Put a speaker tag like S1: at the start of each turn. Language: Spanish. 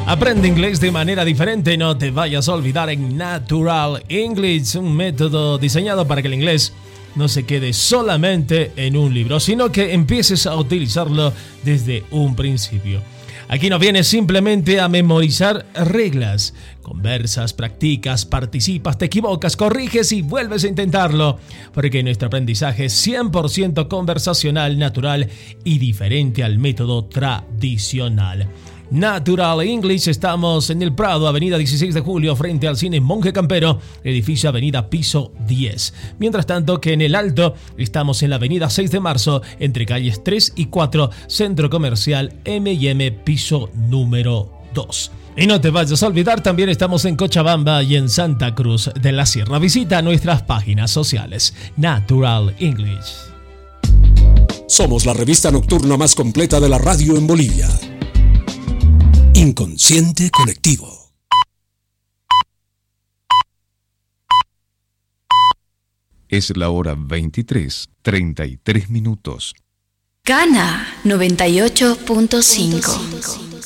S1: Aprende inglés de manera diferente, no te vayas a olvidar en Natural English, un método diseñado para que el inglés no se quede solamente en un libro, sino que empieces a utilizarlo desde un principio. Aquí no vienes simplemente a memorizar reglas. Conversas, practicas, participas, te equivocas, corriges y vuelves a intentarlo. Porque nuestro aprendizaje es 100% conversacional, natural y diferente al método tradicional. Natural English, estamos en el Prado, avenida 16 de julio, frente al Cine Monje Campero, edificio avenida piso 10. Mientras tanto que en el Alto estamos en la avenida 6 de marzo, entre calles 3 y 4, Centro Comercial M&M, piso número 2. Y no te vayas a olvidar, también estamos en Cochabamba y en Santa Cruz de la Sierra. Visita nuestras páginas sociales. Natural English.
S2: Somos la revista nocturna más completa de la radio en Bolivia. Inconsciente Colectivo.
S3: Es la hora 23:33.
S4: Cana 98.5.